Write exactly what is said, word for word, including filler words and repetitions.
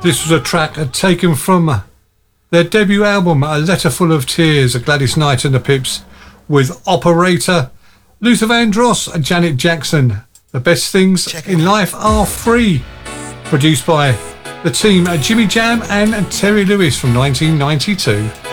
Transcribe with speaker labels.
Speaker 1: This was a track taken from their debut album, A Letter Full of Tears, Gladys Knight and the Pips, with Operator, Luther Vandross and Janet Jackson. The best things in life are free. Produced by the team at Jimmy Jam and Terry Lewis from nineteen ninety-two.